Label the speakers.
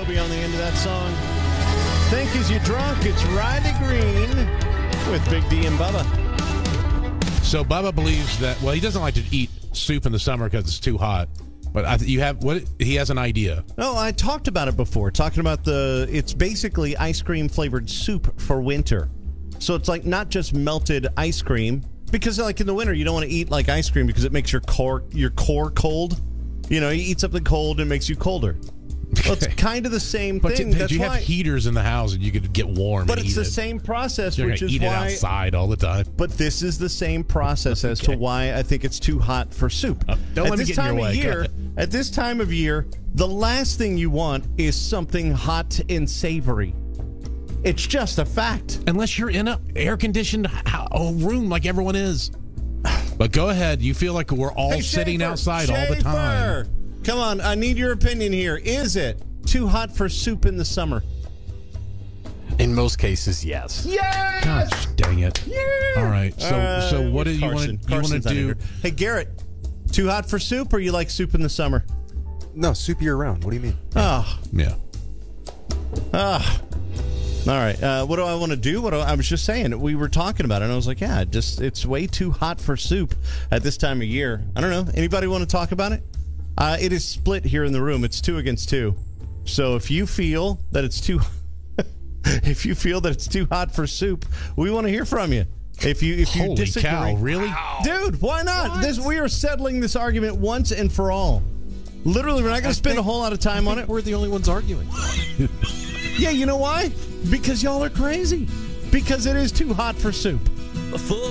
Speaker 1: Toby on the end of that song. Think Is You Drunk? It's Riley Green with Big D and Bubba.
Speaker 2: So Bubba believes that, well, he doesn't like to eat soup in the summer because it's too hot. But he has an idea.
Speaker 1: Oh, I talked about it before, talking about it's basically ice cream flavored soup for winter. So it's like not just melted ice cream, because like in the winter you don't want to eat like ice cream because it makes your core cold. You know, you eat something cold and it makes you colder. Well, it's kind of the same thing.
Speaker 2: But you have heaters in the house and you could get warm.
Speaker 1: But
Speaker 2: and
Speaker 1: it's
Speaker 2: eat
Speaker 1: the
Speaker 2: it.
Speaker 1: same process,
Speaker 2: You're
Speaker 1: which
Speaker 2: gonna
Speaker 1: is
Speaker 2: eat
Speaker 1: why.
Speaker 2: it outside all the time.
Speaker 1: But this is the same process as to why I think it's too hot for soup.
Speaker 2: Don't let me get in your way.
Speaker 1: At this time of year, the last thing you want is something hot and savory. It's just a fact.
Speaker 2: Unless you're in an air-conditioned room like everyone is. But go ahead. You feel like we're all sitting outside all the time.
Speaker 1: Come on, I need your opinion here. Is it too hot for soup in the summer?
Speaker 3: In most cases, yes.
Speaker 1: Yes!
Speaker 2: Gosh, dang it.
Speaker 1: Yeah!
Speaker 2: All right. So what do you want to do?
Speaker 1: Hey, Garrett, too hot for soup, or you like soup in the summer?
Speaker 4: No, soup year-round. What do you mean?
Speaker 1: Oh.
Speaker 2: Yeah.
Speaker 1: All right. What do I want to do? I was just saying, we were talking about it, and I was like, yeah, it's way too hot for soup at this time of year. I don't know. Anybody want to talk about it? It is split here in the room. It's 2 against 2. So if you feel that it's too hot for soup, we want to hear from you. If you
Speaker 2: Holy
Speaker 1: disagree,
Speaker 2: cow, really?
Speaker 1: dude, why not? We are settling this argument once and for all. Literally, we're not going to spend a whole lot of time on it.
Speaker 3: We're the only ones arguing.
Speaker 1: Yeah, you know why? Because y'all are crazy. Because it is too hot for soup.
Speaker 5: A full